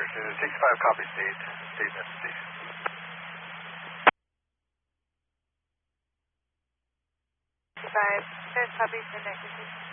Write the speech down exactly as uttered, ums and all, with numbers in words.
sixty-five copy state, state destination. sixty-five, third copy, send acquisition.